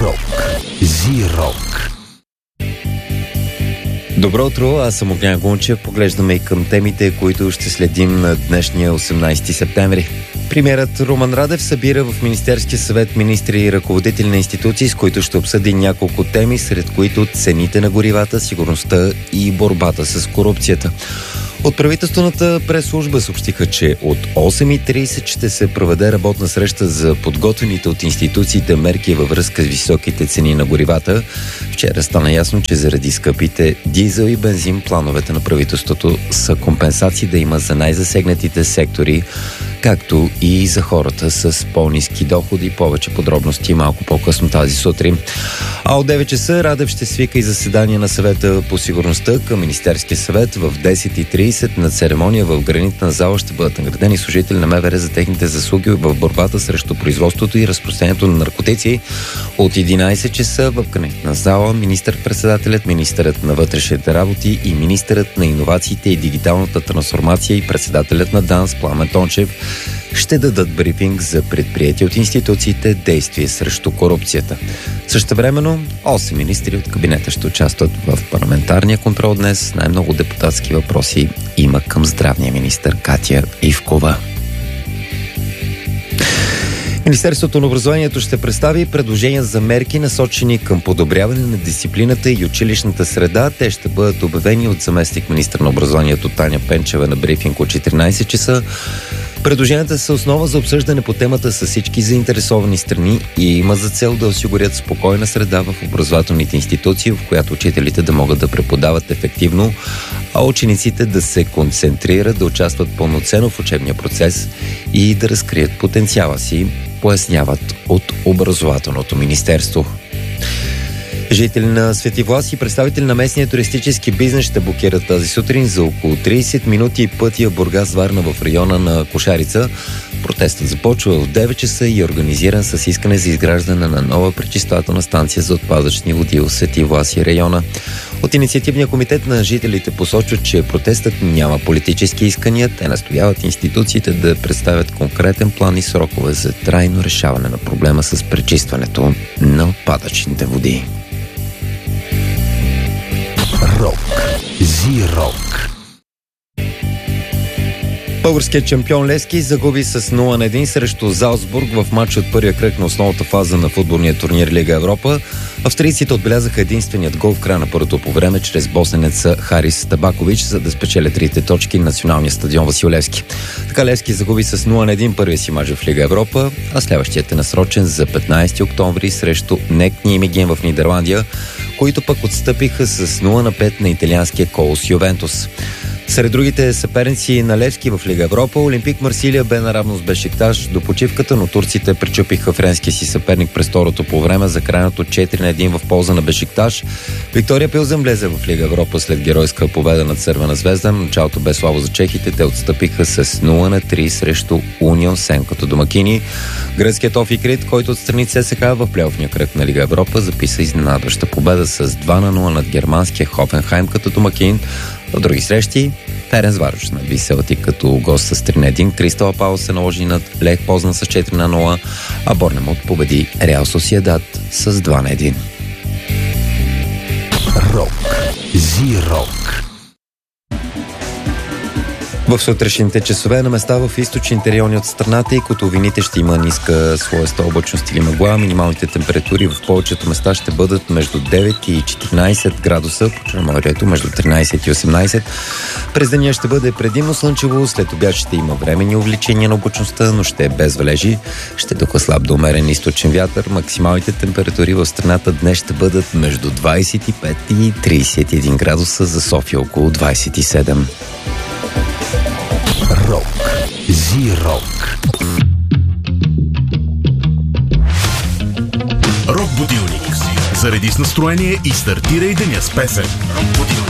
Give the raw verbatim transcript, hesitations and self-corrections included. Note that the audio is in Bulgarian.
Рок. Зи-рок. Добро утро, аз съм Огнян Гунчев. Поглеждаме и към темите, които ще следим на днешния осемнайсети септември. Премиерът Румен Радев събира в Министерския съвет министри и ръководители на институции, с които ще обсъди няколко теми, сред които цените на горивата, сигурността и борбата с корупцията. От правителствената прес-служба съобщиха, че от осем и трийсет ще се проведе работна среща за подготвените от институциите мерки във връзка с високите цени на горивата. Вчера стана ясно, че заради скъпите дизел и бензин плановете на правителството са компенсации да има за най-засегнатите сектори, както и за хората с по-ниски доходи. Повече подробности малко по-късно тази сутрин. А от девет часа Радев ще свика и заседание на съвета по сигурността към Министерския съвет. В десет и трийсет на церемония в гранитна зала ще бъдат наградени служители на МВР за техните заслуги в борбата срещу производството и разпространението на наркотици. От единайсет часа в гранитна зала министър-председателят, министърът на вътрешните работи и министърът на иновациите и дигиталната трансформация и председателят на ДАНС Пламен Тончев ще дадат брифинг за предприятия от институциите действия срещу корупцията. Същевременно осем министри от кабинета ще участват в парламентарния контрол днес. Най-много депутатски въпроси има към здравния министър Катя Ивкова. Министерството на образованието ще представи предложения за мерки, насочени към подобряване на дисциплината и училищната среда. Те ще бъдат обявени от заместник министър на образованието Таня Пенчева на брифинг от четиринайсет часа. Предложенията са основа за обсъждане по темата с всички заинтересовани страни и има за цел да осигурят спокойна среда в образователните институции, в която учителите да могат да преподават ефективно, а учениците да се концентрират, да участват пълноценно в учебния процес и да разкрият потенциала си, поясняват от Образователното министерство. Жители на Свети Влас и представители на местния туристически бизнес ще блокират тази сутрин за около трийсет минути пътя Бургас-Варна в района на Кошарица. Протестът започва в девет часа и е организиран с искане за изграждане на нова пречиствателна станция за отпадъчни води в Свети Влас и района. От инициативния комитет на жителите посочват, че протестът няма политически искания. Те настояват институциите да представят конкретен план и срокове за трайно решаване на проблема с пречистването на отпадъчните води. Рок. Зи-рок. Българският шампион Левски загуби с нула на един срещу Залцбург в матч от първия кръг на основната фаза на футболния турнир Лига Европа. Австрийците отбелязаха единственият гол в края на първото по време чрез босненеца Харис Табакович, за да спечелят трите точки на националния стадион Васил Левски. Така Левски загуби с нула на един първия си мач в Лига Европа, а следващият е насрочен за петнайсети октомври срещу НЕК Нимеген в Нидерландия, които пък отстъпиха с нула на пет на италианския Колос Ювентус. Сред другите съперници на Левски в Лига Европа, Олимпик Марсилия бе наравно с Бешикташ до почивката, но турците пречупиха френския си съперник през второто по време за крайното четири на един в полза на Бешикташ. Виктория Пилзен влезе в Лига Европа след геройска победа над Цървена звезда. Началото бе слабо за чехите, те отстъпиха с нула на три срещу Унион Сен като домакини. Гръцкият Офи Крит, който отстрани ЦСКА в плейофния кръг на Лига Европа, записа изненадваща победа с два на нула над германския Хофенхайм като домакин. В други срещи Ференцварош наби Селтик като гост с три на един, Кристал Палас се наложи над Лех Позnan с четири на нула, а Борнемут победи Реал Сосиедад с два на един. Рок. Зи-рок. В сутрешните часове на места в източните райони от страната и котовините ще има ниска слоеста облачност или мъгла. Минималните температури в повечето места ще бъдат между девет и четиринайсет градуса, по Черноморието между тринайсет и осемнайсет. През деня ще бъде предимно слънчево, след обяд ще има временни увеличения на облачността, но ще е без валежи. Ще духа слаб до умерен източен вятър. Максималните температури в страната днес ще бъдат между двайсет и пет и трийсет и един градуса, за София около двайсет и седем. Рок. Зи-рок. Рок будилник. Зареди с настроение и стартирай деня с песен. Рок будилник.